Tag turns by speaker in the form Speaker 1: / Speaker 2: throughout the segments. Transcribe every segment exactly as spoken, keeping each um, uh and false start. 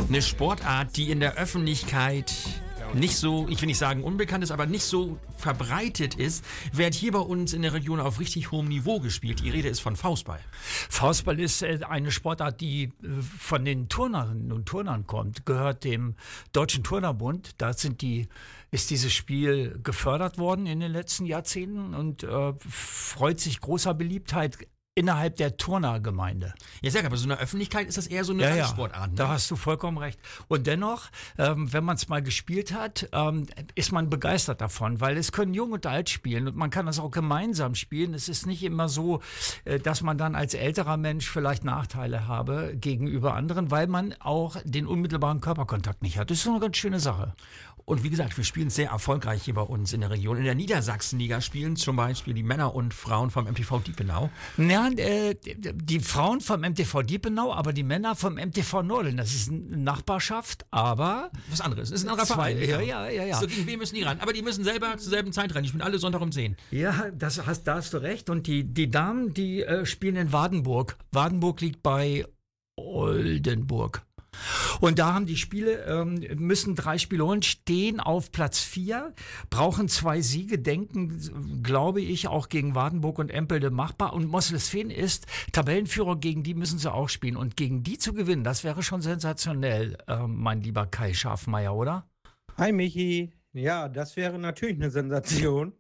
Speaker 1: Eine Sportart, die in der Öffentlichkeit nicht so, ich will nicht sagen unbekannt ist, aber nicht so verbreitet ist, wird hier bei uns in der Region auf richtig hohem Niveau gespielt. Die Rede ist von Faustball.
Speaker 2: Faustball ist eine Sportart, die von den Turnerinnen und Turnern kommt, gehört dem Deutschen Turnerbund. Da sind die, ist dieses Spiel gefördert worden in den letzten Jahrzehnten und äh, freut sich großer Beliebtheit innerhalb der Turnergemeinde.
Speaker 1: Ja, sag, aber so in der Öffentlichkeit ist das eher so eine
Speaker 2: ja,
Speaker 1: Randsportart.
Speaker 2: Ja,
Speaker 1: Ne?
Speaker 2: da hast du vollkommen recht. Und dennoch, ähm, wenn man es mal gespielt hat, ähm, ist man begeistert davon, weil es können Jung und Alt spielen und man kann das auch gemeinsam spielen. Es ist nicht immer so, äh, dass man dann als älterer Mensch vielleicht Nachteile habe gegenüber anderen, weil man auch den unmittelbaren Körperkontakt nicht hat. Das ist so eine ganz schöne Sache.
Speaker 1: Und wie gesagt, wir spielen sehr erfolgreich hier bei uns in der Region. In der Niedersachsenliga spielen zum Beispiel die Männer und Frauen vom M T V Diepenau.
Speaker 2: Ja, äh, die Frauen vom M T V Diepenau, aber die Männer vom M T V Nordeln. Das ist eine Nachbarschaft, aber...
Speaker 1: Was anderes. Das ist ein anderer
Speaker 2: zwei,
Speaker 1: Verein.
Speaker 2: Ja, ja, ja, ja.
Speaker 1: So, gegen wen müssen die ran? Aber die müssen selber zur selben Zeit ran. Die spielen alle Sonntag um zehn.
Speaker 2: Ja, das hast, da hast du recht. Und die, die Damen, die äh, spielen in Wadenburg. Wadenburg liegt bei Oldenburg. Und da haben die Spiele, ähm, müssen drei Spiele holen, stehen auf Platz vier, brauchen zwei Siege, denken, glaube ich, auch gegen Wadenburg und Empelde machbar. Und Mosselesfehn ist Tabellenführer, gegen die müssen sie auch spielen. Und gegen die zu gewinnen, das wäre schon sensationell, äh, mein lieber Kai Schafmeier, oder?
Speaker 3: Hi Michi, ja, das wäre natürlich eine Sensation.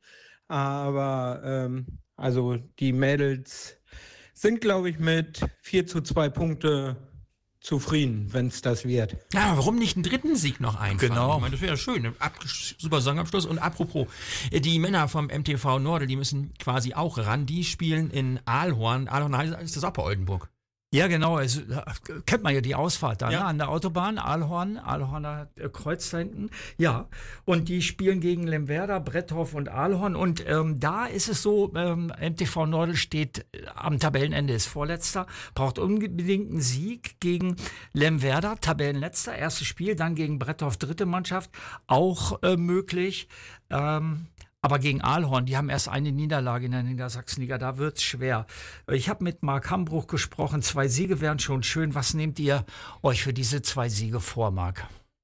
Speaker 3: Aber ähm, also die Mädels sind, glaube ich, mit vier zu zwei Punkte zufrieden, wenn es das wird.
Speaker 1: Ja, warum nicht einen dritten Sieg noch einfahren?
Speaker 2: Genau.
Speaker 1: Ich meine, das wäre ja schön. Ab, super Saisonabschluss. Und apropos, die Männer vom M T V Nordel, die müssen quasi auch ran. Die spielen in Aalhorn. Aalhorn heißt, ist das auch bei Oldenburg?
Speaker 2: Ja, genau. Also, kennt man ja die Ausfahrt da,
Speaker 1: ja.
Speaker 2: ne? An der Autobahn, Aalhorn, Aalhorner Kreuz da hinten. Ja, und die spielen gegen Lemwerder, Bretthoff und Aalhorn. Und ähm, da ist es so, ähm, M T V Nordel steht am Tabellenende, ist Vorletzter, braucht unbedingt einen Sieg gegen Lemwerder, Tabellenletzter, erstes Spiel, dann gegen Bretthoff, dritte Mannschaft, auch äh, möglich. Ähm, Aber gegen Aalhorn, die haben erst eine Niederlage in der Niedersachsenliga, da wird's schwer. Ich habe mit Marc Hambruch gesprochen, zwei Siege wären schon schön. Was nehmt ihr euch für diese zwei Siege vor, Marc?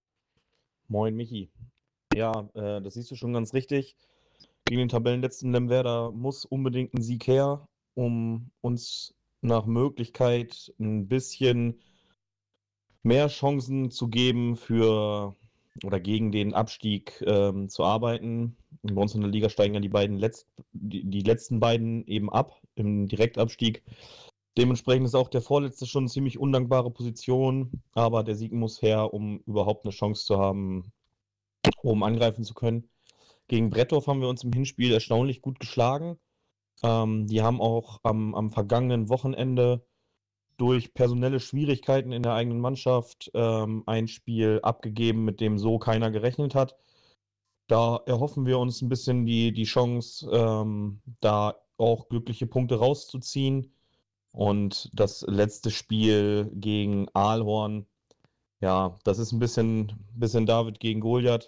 Speaker 4: Moin Michi. Ja, äh, das siehst du schon ganz richtig. Gegen den Tabellenletzten Lemwerder muss unbedingt ein Sieg her, um uns nach Möglichkeit ein bisschen mehr Chancen zu geben für oder gegen den Abstieg ähm, zu arbeiten. Bei uns in der Liga steigen ja die beiden Letzt, die, die letzten beiden eben ab im Direktabstieg. Dementsprechend ist auch der Vorletzte schon eine ziemlich undankbare Position, aber der Sieg muss her, um überhaupt eine Chance zu haben, um angreifen zu können. Gegen Bretthoff haben wir uns im Hinspiel erstaunlich gut geschlagen. Ähm, die haben auch am, am vergangenen Wochenende durch personelle Schwierigkeiten in der eigenen Mannschaft ähm, ein Spiel abgegeben, mit dem so keiner gerechnet hat. Da erhoffen wir uns ein bisschen die, die Chance, ähm, da auch glückliche Punkte rauszuziehen. Und das letzte Spiel gegen Aalhorn, ja, das ist ein bisschen, bisschen David gegen Goliath.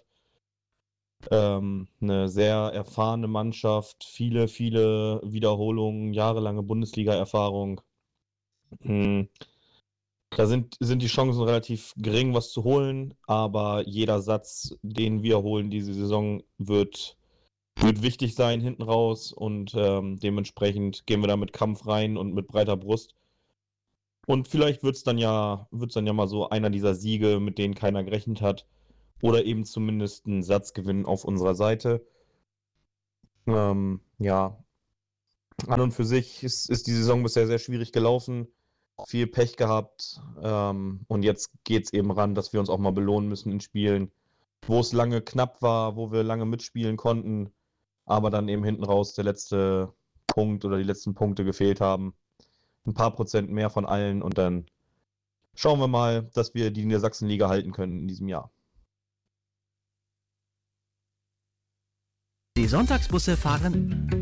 Speaker 4: Ähm, eine sehr erfahrene Mannschaft, viele, viele Wiederholungen, jahrelange Bundesliga-Erfahrung. Mhm. Da sind, sind die Chancen relativ gering, was zu holen, aber jeder Satz, den wir holen diese Saison, wird, wird wichtig sein hinten raus und ähm, dementsprechend gehen wir da mit Kampf rein und mit breiter Brust. Und vielleicht wird es dann ja, wird's dann ja mal so einer dieser Siege, mit denen keiner gerechnet hat, oder eben zumindest ein Satzgewinn auf unserer Seite. Ähm, ja, an und für sich ist, ist die Saison bisher sehr schwierig gelaufen. Viel Pech gehabt ähm, und jetzt geht es eben ran, dass wir uns auch mal belohnen müssen in Spielen, wo es lange knapp war, wo wir lange mitspielen konnten, aber dann eben hinten raus der letzte Punkt oder die letzten Punkte gefehlt haben. Ein paar Prozent mehr von allen und dann schauen wir mal, dass wir die Niedersachsenliga halten können in diesem Jahr.
Speaker 5: Die Sonntagsbusse fahren